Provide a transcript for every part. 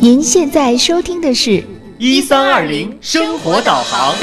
您现在收听的是 1320生活导航。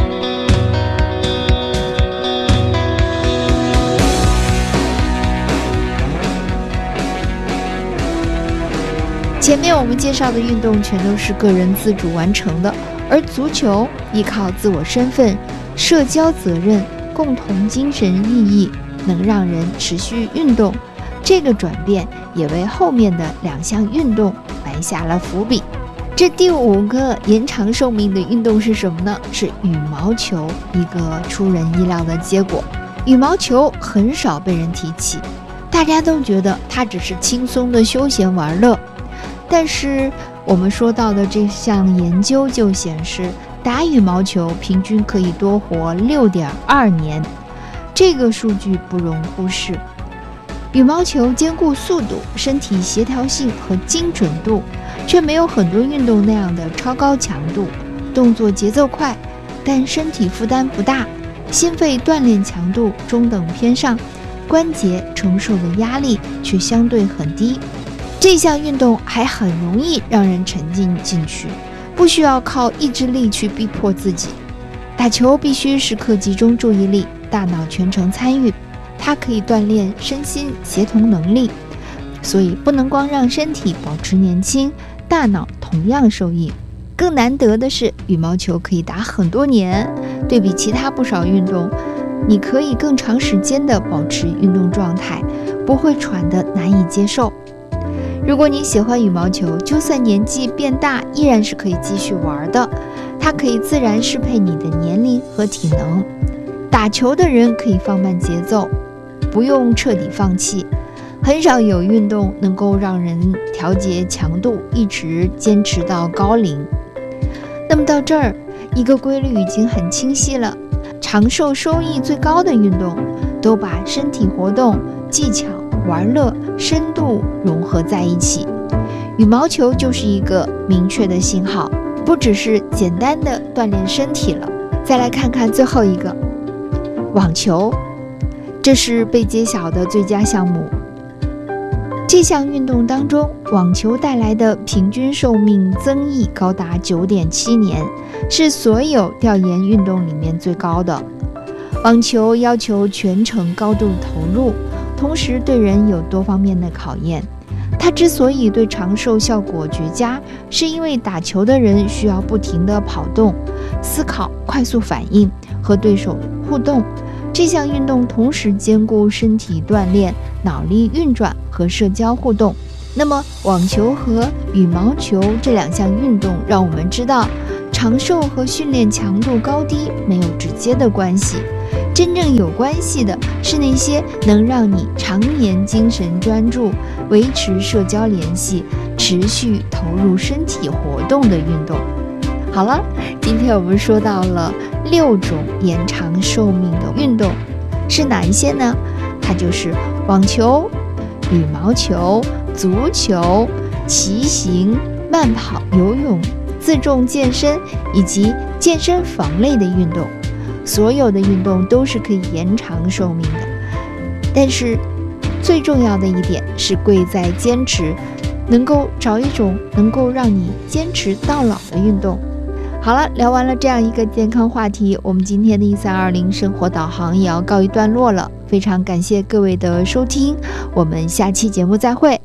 前面我们介绍的运动全都是个人自主完成的，而足球依靠自我身份、社交责任、共同精神意义，能让人持续运动。这个转变也为后面的2项运动埋下了伏笔。这第5个延长寿命的运动是什么呢？是羽毛球，一个出人意料的结果。羽毛球很少被人提起，大家都觉得它只是轻松的休闲玩乐。但是我们说到的这项研究就显示，打羽毛球平均可以多活 6.2 年，这个数据不容忽视。羽毛球兼顾速度、身体协调性和精准度，却没有很多运动那样的超高强度，动作节奏快，但身体负担不大，心肺锻炼强度中等偏上，关节承受的压力却相对很低。这项运动还很容易让人沉浸进去，不需要靠意志力去逼迫自己。打球必须时刻集中注意力，大脑全程参与，它可以锻炼身心协同能力，所以不能光让身体保持年轻，大脑同样受益。更难得的是，羽毛球可以打很多年，对比其他不少运动，你可以更长时间的保持运动状态，不会喘得难以接受。如果你喜欢羽毛球，就算年纪变大，依然是可以继续玩的。它可以自然适配你的年龄和体能。打球的人可以放慢节奏，不用彻底放弃。很少有运动能够让人调节强度，一直坚持到高龄。那么到这儿，一个规律已经很清晰了：长寿收益最高的运动，都把身体活动、技巧、玩乐、深度融合在一起。羽毛球就是一个明确的信号，不只是简单的锻炼身体了。再来看看最后一个，网球，这是被揭晓的最佳项目。这项运动当中，网球带来的平均寿命增益高达 9.7 年，是所有调研运动里面最高的。网球要求全程高度投入，同时对人有多方面的考验。它之所以对长寿效果绝佳，是因为打球的人需要不停地跑动、思考、快速反应和对手互动。这项运动同时兼顾身体锻炼、脑力运转和社交互动。那么网球和羽毛球这2项运动让我们知道，长寿和训练强度高低没有直接的关系，真正有关系的是那些能让你常年精神专注、维持社交联系、持续投入身体活动的运动。好了，今天我们说到了6种延长寿命的运动，是哪一些呢？它就是网球、羽毛球、足球、骑行、慢跑、游泳、自重健身以及健身房类的运动。所有的运动都是可以延长寿命的，但是最重要的一点是贵在坚持，能够找一种能够让你坚持到老的运动。好了，聊完了这样一个健康话题，我们今天的1320生活导航也要告一段落了。非常感谢各位的收听，我们下期节目再会。